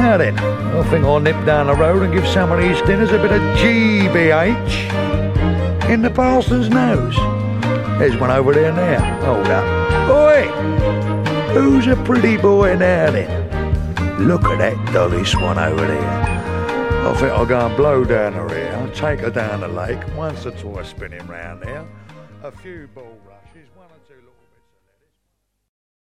Now then, I think I'll nip down the road and give some of these dinners a bit of GBH in the parson's nose. There's one over there now. Hold up. Oi! Who's a pretty boy now then? Look at that dolly swan over there. I think I'll go and blow down her ear and take her down the lake, once or twice spinning round there. A few ball rushes, one or two little...